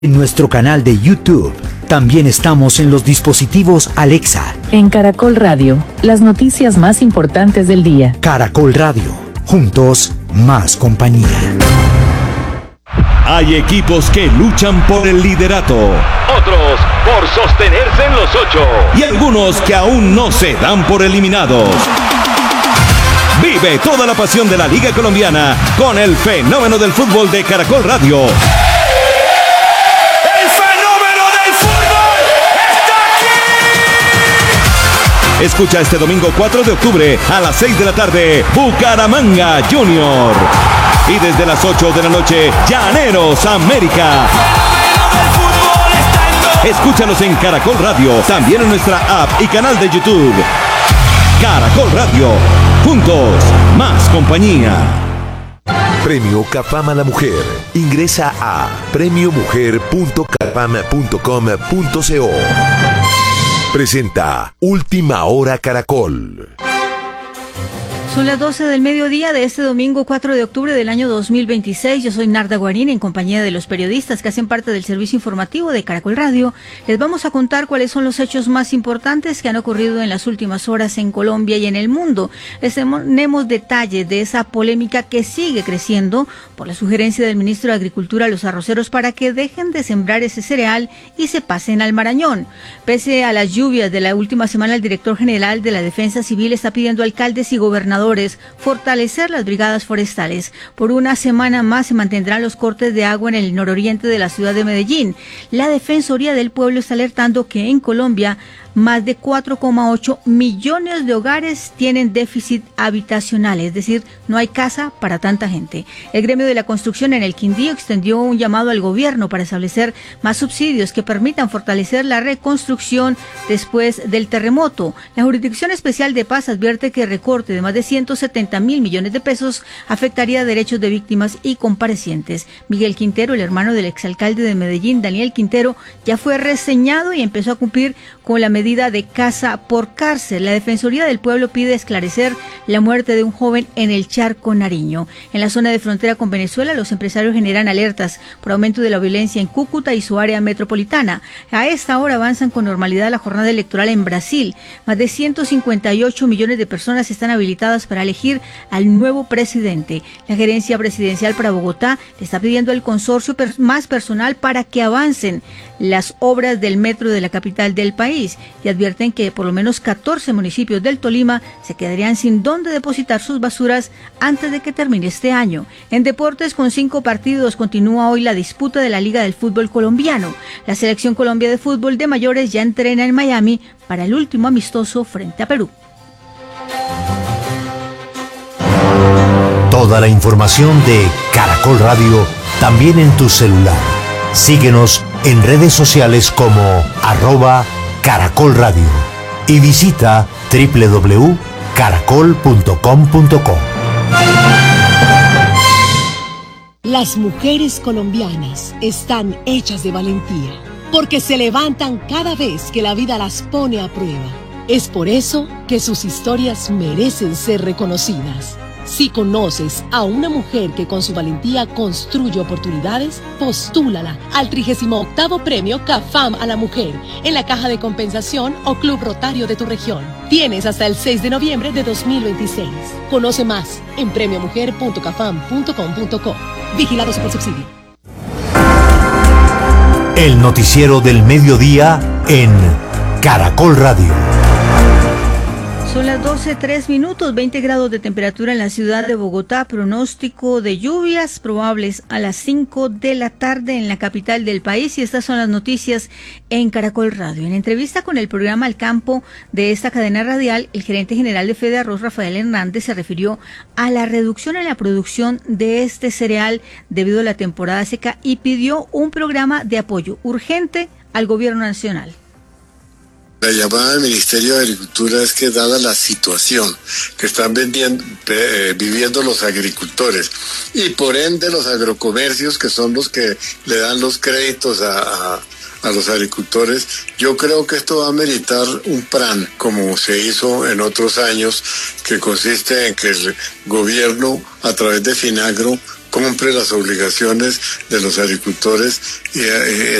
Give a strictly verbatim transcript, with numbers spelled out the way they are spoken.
En nuestro canal de YouTube. También estamos en los dispositivos Alexa. En Caracol Radio, las noticias más importantes del día. Caracol Radio. Juntos, más compañía. Hay equipos que luchan por el liderato, otros por sostenerse en los ocho y algunos que aún no se dan por eliminados. Vive toda la pasión de la Liga Colombiana con el fenómeno del fútbol de Caracol Radio. Escucha este domingo cuatro de octubre a las seis de la tarde, Bucaramanga Junior. Y desde las ocho de la noche, Llaneros América. Escúchanos en Caracol Radio, también en nuestra app y canal de YouTube. Caracol Radio, juntos, más compañía. Premio Cafam a la Mujer. Ingresa a premio mujer punto cafam punto com punto co. Presenta Última Hora Caracol. Son las doce del mediodía de este domingo cuatro de octubre del año dos mil veintiséis. Yo soy Narda Guarín, en compañía de los periodistas que hacen parte del servicio informativo de Caracol Radio. Les vamos a contar cuáles son los hechos más importantes que han ocurrido en las últimas horas en Colombia y en el mundo. Les tenemos detalles de esa polémica que sigue creciendo por la sugerencia del ministro de Agricultura a los arroceros para que dejen de sembrar ese cereal y se pasen al Marañón. Pese a las lluvias de la última semana, el director general de la Defensa Civil está pidiendo a alcaldes y gobernadores fortalecer las brigadas forestales. Por una semana más se mantendrán los cortes de agua en el nororiente de la ciudad de Medellín. La Defensoría del Pueblo está alertando que en Colombia más de cuatro coma ocho millones de hogares tienen déficit habitacional, es decir, no hay casa para tanta gente. El gremio de la construcción en el Quindío extendió un llamado al gobierno para establecer más subsidios que permitan fortalecer la reconstrucción después del terremoto. La Jurisdicción Especial de Paz advierte que el recorte de más de ciento setenta mil millones de pesos afectaría derechos de víctimas y comparecientes. Miguel Quintero, el hermano del exalcalde de Medellín, Daniel Quintero, ya fue reseñado y empezó a cumplir con la medida de casa por cárcel. La Defensoría del Pueblo pide esclarecer la muerte de un joven en el Charco Nariño. En la zona de frontera con Venezuela, los empresarios generan alertas por aumento de la violencia en Cúcuta y su área metropolitana. A esta hora avanzan con normalidad la jornada electoral en Brasil. Más de ciento cincuenta y ocho millones de personas están habilitadas para elegir al nuevo presidente. La gerencia presidencial para Bogotá le está pidiendo al consorcio per- más personal para que avancen las obras del metro de la capital del país y advierten que por lo menos catorce municipios del Tolima se quedarían sin dónde depositar sus basuras antes de que termine este año. En deportes, con cinco partidos, continúa hoy la disputa de la Liga del Fútbol Colombiano. La Selección Colombia de Fútbol de Mayores ya entrena en Miami para el último amistoso frente a Perú. Toda la información de Caracol Radio también en tu celular. Síguenos en redes sociales como arroba Caracol Radio y visita doble u doble u doble u punto caracol punto com punto co. Las mujeres colombianas están hechas de valentía, porque se levantan cada vez que la vida las pone a prueba. Es por eso que sus historias merecen ser reconocidas. Si conoces a una mujer que con su valentía construye oportunidades, postúlala al trigésimo octavo Premio Cafam a la Mujer en la Caja de Compensación o Club Rotario de tu región. Tienes hasta el seis de noviembre de dos mil veintiséis. Conoce más en premio mujer punto cafam punto com punto co. Vigilado Supersubsidio. El noticiero del mediodía en Caracol Radio. Son las doce, tres minutos, veinte grados de temperatura en la ciudad de Bogotá, pronóstico de lluvias probables a las cinco de la tarde en la capital del país, y estas son las noticias en Caracol Radio. En entrevista con el programa Al Campo de esta cadena radial, el gerente general de Fede Arroz, Rafael Hernández, se refirió a la reducción en la producción de este cereal debido a la temporada seca y pidió un programa de apoyo urgente al gobierno nacional. La llamada del Ministerio de Agricultura es que, dada la situación que están vendiendo, eh, viviendo los agricultores y por ende los agrocomercios, que son los que le dan los créditos a, a, a los agricultores, yo creo que esto va a meritar un plan, como se hizo en otros años, que consiste en que el gobierno, a través de Finagro, cumple las obligaciones de los agricultores y, eh,